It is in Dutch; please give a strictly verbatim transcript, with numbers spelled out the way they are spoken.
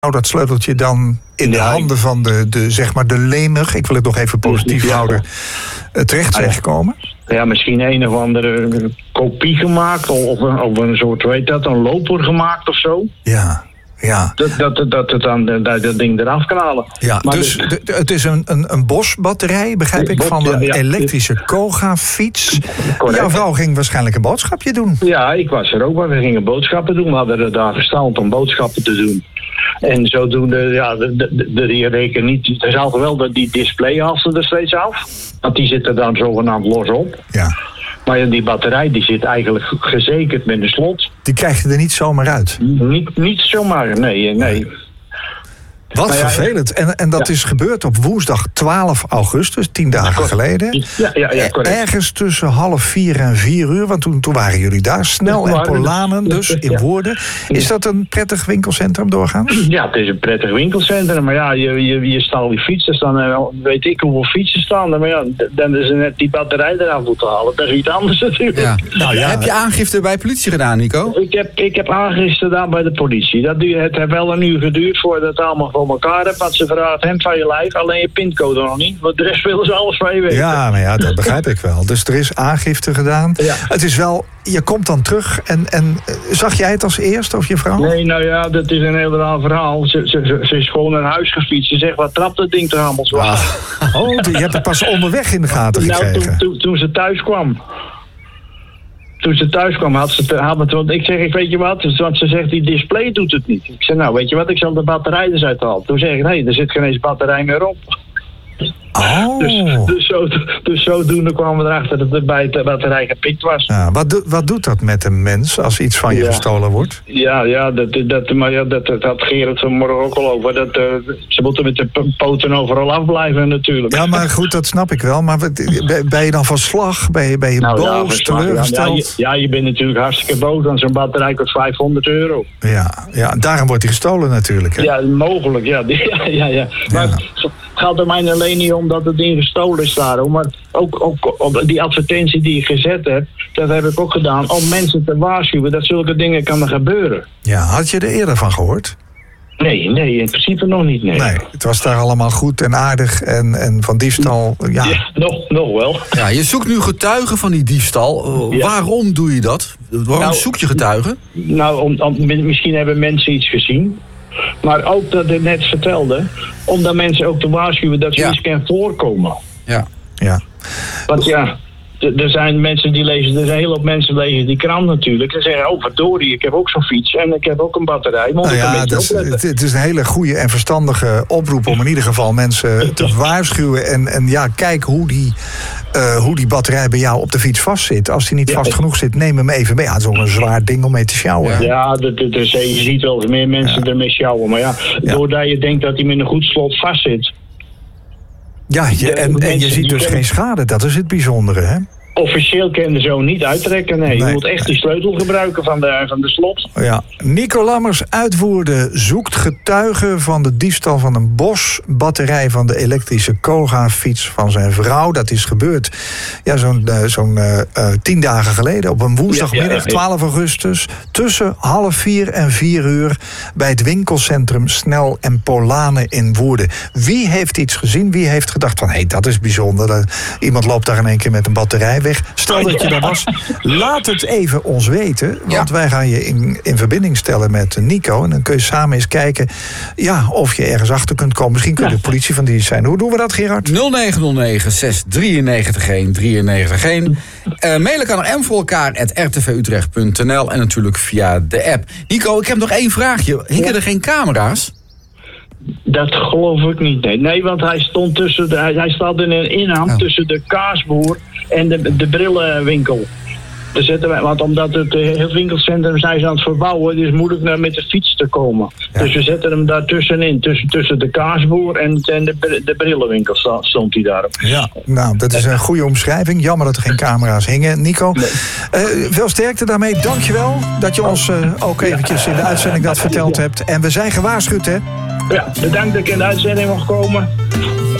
nou dat sleuteltje dan in de ja, handen van de, de, zeg maar de lemer, ik wil het nog even positief ja, houden, uh, terecht zijn gekomen? Ja, misschien een of andere kopie gemaakt, of een, of een soort, weet dat, een loper gemaakt of zo. Ja. Ja. Dat, dat, dat het dan dat, dat ding eraf kan halen. Ja, maar dus de, de, het is een, een, een Bosch-batterij, begrijp ik, van een ja, ja. elektrische Koga-fiets. Jouw vrouw ging waarschijnlijk een boodschapje doen. Ja, ik was er ook, maar we gingen boodschappen doen. We hadden er daar gesteld om boodschappen te doen. En zodoende, ja, de, de, de, je rekent niet. Er zal wel dat die displayhalte er steeds af. Want die zit er dan zogenaamd los op. Ja. Maar die batterij die zit eigenlijk gezekerd met een slot. Die krijg je er niet zomaar uit? Niet, niet zomaar, nee, nee. Wat ja, vervelend. En, en dat ja. is gebeurd op woensdag twaalf augustus, tien dagen geleden. Ja, ja, ja, correct. Ergens tussen half vier en vier uur, want toen, toen waren jullie daar. Snel en Polanen dus, ja, in Woerden. Is dat een prettig winkelcentrum doorgaans? Ja, het is een prettig winkelcentrum. Maar ja, je, je, je staat die fietsen staan, weet ik hoeveel fietsen staan er. Maar ja, dan is er net die batterij eraf moeten halen. Dat is iets anders natuurlijk. Ja. Nou, ja. Heb je aangifte bij politie gedaan, Nico? Ik heb, ik heb aangifte gedaan bij de politie. Dat duurt, het heeft wel een uur geduurd voordat het allemaal voor elkaar hebt, want ze vraagt hem van je lijf, alleen je pincode nog niet, want de rest willen ze alles van je weten. Ja, maar ja, dat begrijp ik wel. Dus er is aangifte gedaan. Ja. Het is wel, je komt dan terug en, en zag jij het als eerste of je vrouw? Nee, nou ja, dat is een heel raar verhaal. Ze, ze, ze is gewoon naar huis gefietst. Ze zegt, wat trapt dat ding toch allemaal zo? Ah. Oh, je hebt het pas onderweg in de gaten gekregen. Nou, toen, toen, toen ze thuis kwam. Toen ze thuis kwam, had ze, had het, want ik zeg, ik weet je wat, want ze zegt, die display doet het niet. Ik zeg, nou, weet je wat, ik zal de batterij dus uithalen. Toen zeg ik, nee, er zit geen eens batterij meer op. Oh. Dus, dus, zo, dus zodoende kwamen we erachter dat het bij de batterij gepikt was. Ja, wat, do, wat doet dat met een mens als iets van je ja. gestolen wordt? Ja, ja, dat, dat, maar ja, dat, dat had Gerrit vanmorgen ook al over. Dat, uh, ze moeten met de poten overal afblijven natuurlijk. Ja, maar goed, dat snap ik wel. Maar ben je dan van slag? Ben je, ben je nou, boos, ja, teleurgesteld? Ja, ja, je, ja, je bent natuurlijk hartstikke boos, want zo'n batterij kost vijfhonderd euro. Ja, ja, daarom wordt die gestolen natuurlijk. Hè? Ja, mogelijk, ja. ja, ja, ja. Maar ja. Het gaat er mij alleen niet om dat het ding gestolen is daarom. Maar ook, ook op die advertentie die ik gezet heb, dat heb ik ook gedaan om mensen te waarschuwen dat zulke dingen kan gebeuren. Ja, had je er eerder van gehoord? Nee, nee, in principe nog niet, nee. Nee, het was daar allemaal goed en aardig en, en van diefstal, ja. ja. Nog, nog wel. Ja, je zoekt nu getuigen van die diefstal. Ja. Waarom doe je dat? Waarom nou, zoek je getuigen? Nou, om, om, misschien hebben mensen iets gezien. Maar ook dat ik net vertelde, om dan mensen ook te waarschuwen dat zoiets ja. kan voorkomen. Ja, ja. Want ja, er zijn mensen die lezen, er zijn heel veel mensen lezen die krant natuurlijk. En zeggen, oh verdorie, ik heb ook zo'n fiets en ik heb ook een batterij. Nou ja, dat is, het, het is een hele goede en verstandige oproep om in ieder geval mensen te waarschuwen. En, en ja, kijk hoe die, uh, hoe die batterij bij jou op de fiets vastzit. Als die niet ja. vast genoeg zit, neem hem even mee. Ja, het is ook een zwaar ding om mee te sjouwen. Ja, ja dat, dat, dat, je ziet wel meer mensen ja. ermee sjouwen. Maar ja, ja, doordat je denkt dat hij met een goed slot vastzit. Ja, je, en, en je ziet dus geen schade. Dat is het bijzondere, hè? Officieel kan je er zo niet uittrekken. Nee, nee. Je moet echt die sleutel gebruiken van de, van de slot. Ja. Nico Lammers uit Woerden zoekt getuigen van de diefstal van een Bosch-batterij van de elektrische Koga-fiets van zijn vrouw. Dat is gebeurd ja, zo'n, uh, zo'n uh, uh, tien dagen geleden op een woensdagmiddag, ja, ja, ja. twaalf augustus, tussen half vier en vier uur bij het winkelcentrum Snel en Polanen in Woerden. Wie heeft iets gezien? Wie heeft gedacht van, hé, hey, dat is bijzonder. Uh, iemand loopt daar in één keer met een batterij weg. Stel dat je daar was. Laat het even ons weten. Want ja. wij gaan je in, in verbinding stellen met Nico. En dan kun je samen eens kijken ja, of je ergens achter kunt komen. Misschien kun je ja. de politie van dienst zijn. Hoe doen we dat, Gerard? nul negen nul negen zes drie negen een drie negen een. Uh, mailen kan naar m voor elkaar at r t v utrecht punt n l en natuurlijk via de app. Nico, ik heb nog één vraagje. Hinken ja. er geen camera's? Dat geloof ik niet. Nee, nee want hij stond tussen de, hij, hij staat in een inham oh. tussen de kaasboer en de, de brillenwinkel. Daar zetten wij, want omdat het heel winkelcentrum zijn ze aan het verbouwen, het is moeilijk naar met de fiets te komen. Ja. Dus we zetten hem daar tussenin, tussen, tussen de kaasboer en, en de, de brillenwinkel stond hij daar. Ja, nou, dat is een goede omschrijving. Jammer dat er geen camera's hingen. Nico, nee. uh, veel sterkte daarmee. Dankjewel dat je ons uh, ook eventjes in de uitzending dat verteld hebt. En we zijn gewaarschuwd, hè? Ja, bedankt dat ik in de uitzending mag komen.